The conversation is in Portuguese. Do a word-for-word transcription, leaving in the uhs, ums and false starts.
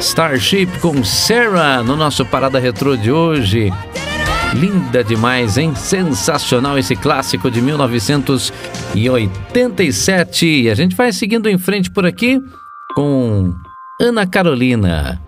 Starship com Sarah no nosso Parada Retrô de hoje. Linda demais, hein? Sensacional esse clássico de mil novecentos e oitenta e sete. E a gente vai seguindo em frente por aqui com Ana Carolina.